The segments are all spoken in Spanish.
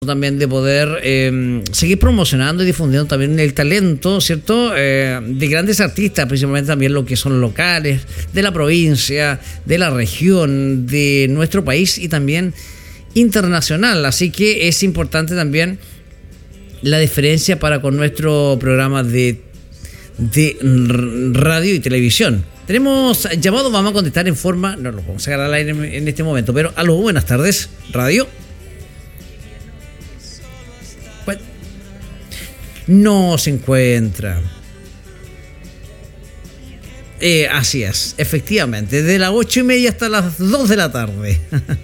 también de poder seguir promocionando y difundiendo también el talento, ¿cierto? De grandes artistas, principalmente también lo que son locales, de la provincia, de la región, de nuestro país y también internacional. Así que es importante también la diferencia para con nuestro programa de radio y televisión. Tenemos llamado, vamos a contestar en forma, no lo vamos a sacar al aire en este momento, pero aló, buenas tardes, radio. No se encuentra. Así es, efectivamente, de las 8:30 hasta las 2 de la tarde.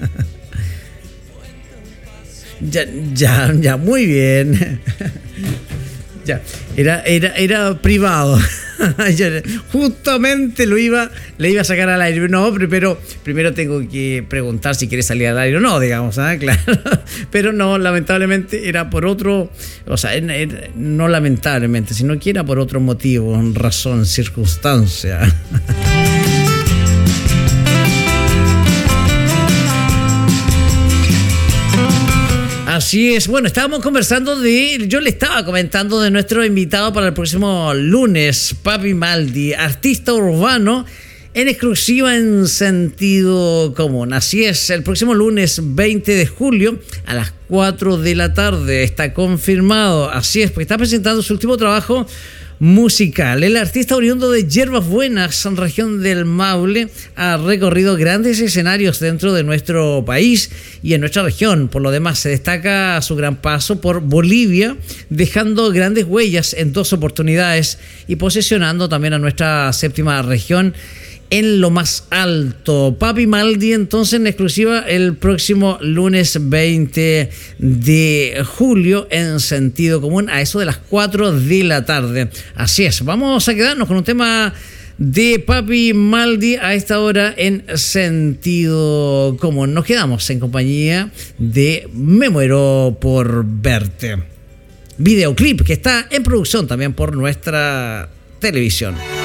Ya, muy bien. Ya, era privado. Justamente le iba a sacar al aire. No, pero primero tengo que preguntar si quiere salir al aire o no, digamos, ¿ah? Claro. Pero no, lamentablemente era por otro, o sea, no lamentablemente, sino que era por otro motivo, razón, circunstancia. Así es, bueno, estábamos conversando yo le estaba comentando de nuestro invitado para el próximo lunes, Papi Maldi, artista urbano en exclusiva en Sentido Común. Así es, el próximo lunes 20 de julio a las 4 de la tarde, está confirmado, así es, porque está presentando su último trabajo musical. El artista oriundo de Yerbas Buenas, en región del Maule, ha recorrido grandes escenarios dentro de nuestro país y en nuestra región. Por lo demás, se destaca su gran paso por Bolivia, dejando grandes huellas en 2 oportunidades y posicionando también a nuestra séptima región en lo más alto. Papi Maldi, entonces, en exclusiva el próximo lunes 20 de julio en Sentido Común a eso de las 4 de la tarde. Así es, vamos a quedarnos con un tema de Papi Maldi a esta hora en Sentido Común. Nos quedamos en compañía de Me Muero por Verte, videoclip que está en producción también por nuestra televisión.